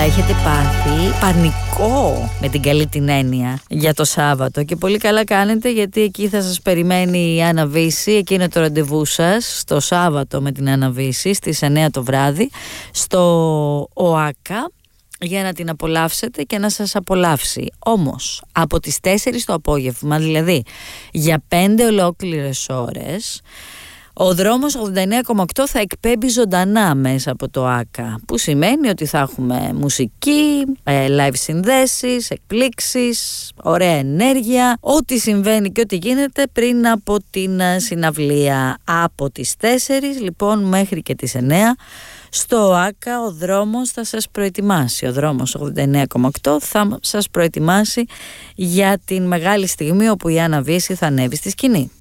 έχετε πάθει πανικό, με την καλή την έννοια, για το Σάββατο, και πολύ καλά κάνετε, γιατί εκεί θα σας περιμένει η Άννα Βύση. Εκεί είναι το ραντεβού σας, το Σάββατο με την Άννα Βύση στις 9 το βράδυ στο ΟΑΚΑ, για να την απολαύσετε και να σας απολαύσει. Όμως από τις 4 το απόγευμα, δηλαδή για 5 ολόκληρες ώρες, ο δρόμος 89,8 θα εκπέμπει ζωντανά μέσα από το ΆΚΑ, που σημαίνει ότι θα έχουμε μουσική, live συνδέσεις, εκπλήξεις, ωραία ενέργεια, ό,τι συμβαίνει και ό,τι γίνεται πριν από την συναυλία. Από τις 4 λοιπόν μέχρι και τις 9 στο ΆΚΑ ο δρόμος θα σας προετοιμάσει, ο δρόμος 89,8 θα σας προετοιμάσει για την μεγάλη στιγμή όπου η Άννα Βύση θα ανέβει στη σκηνή.